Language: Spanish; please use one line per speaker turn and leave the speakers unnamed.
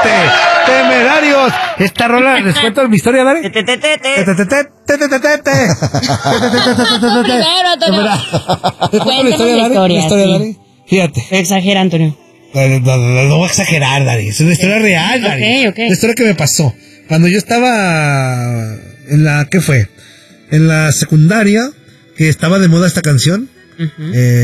Temerarios. Esta rola, ¿les cuento mi historia, Dari?
Primero, Antonio.
La historia, Dari. Fíjate.
Exagera, Antonio.
No voy a exagerar, Dari. Es una historia real, Dari.
Ok.
La historia que me pasó. Cuando yo estaba en la... ¿Qué fue? En la secundaria, que estaba de moda esta canción.